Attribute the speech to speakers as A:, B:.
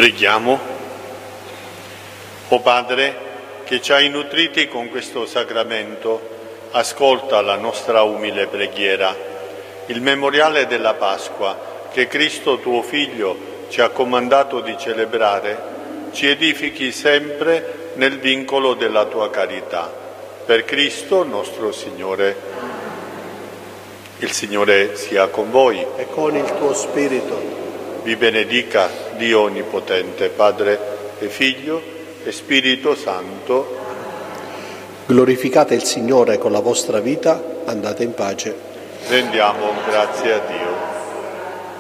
A: Preghiamo. O Padre, che ci hai nutriti con questo sacramento, ascolta la nostra umile preghiera. Il memoriale della Pasqua, che Cristo tuo Figlio ci ha comandato di celebrare, ci edifichi sempre nel vincolo della tua carità. Per Cristo nostro Signore. Il Signore sia con voi.
B: E con il tuo spirito.
A: Vi benedica Dio Onnipotente, Padre e Figlio e Spirito Santo.
B: Glorificate il Signore con la vostra vita, andate in pace.
A: Rendiamo grazie a Dio.